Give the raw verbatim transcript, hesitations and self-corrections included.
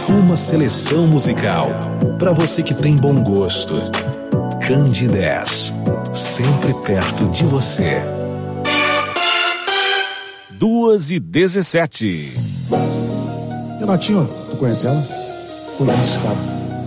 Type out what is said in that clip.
Uma seleção musical para você que tem bom gosto. Candidez, sempre perto de você. Duas e dezessete. Renatinho, tu conhece ela? Conheço, cara.